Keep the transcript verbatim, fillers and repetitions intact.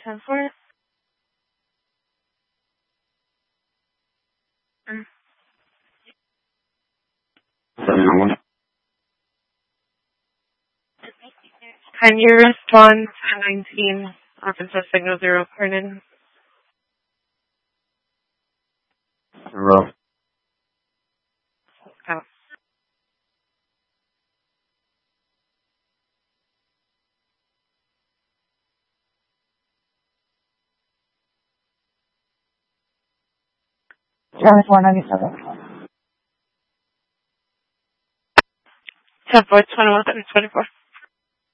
ten four. Mm. Can you respond to nineteen Arkansas Signal Zero Kernan? Zero. Oh. twenty-four ninety-seven. ten four, twenty-one, twenty-four.